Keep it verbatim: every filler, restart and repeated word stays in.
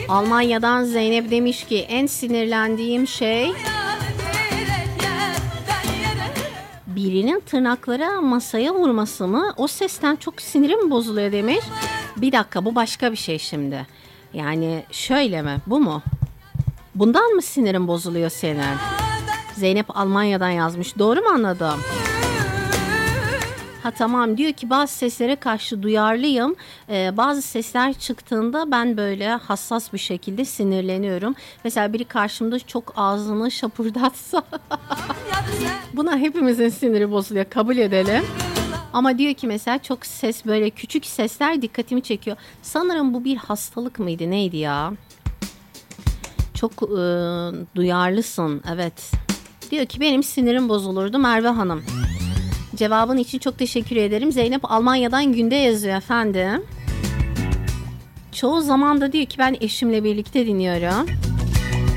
Almanya'dan Zeynep demiş ki en sinirlendiğim şey birinin tırnaklara masaya vurması mı? O sesten çok sinirim bozuluyor demiş. Bir dakika, bu başka bir şey şimdi. Yani şöyle mi? Bu mu? Bundan mı sinirin bozuluyor senin? Zeynep Almanya'dan yazmış. Doğru mu anladım? Ha tamam, diyor ki bazı seslere karşı duyarlıyım. Ee, bazı sesler çıktığında ben böyle hassas bir şekilde sinirleniyorum. Mesela biri karşımda çok ağzını şapurdatsa buna hepimizin siniri bozuluyor, kabul edelim. Ama diyor ki mesela çok ses, böyle küçük sesler dikkatimi çekiyor. Sanırım bu bir hastalık mıydı, neydi ya? Çok e, duyarlısın, evet. Diyor ki benim sinirim bozulurdu Merve Hanım. Cevabın için çok teşekkür ederim. Zeynep Almanya'dan Günde yazıyor efendim. Çoğu zaman da diyor ki ben eşimle birlikte dinliyorum.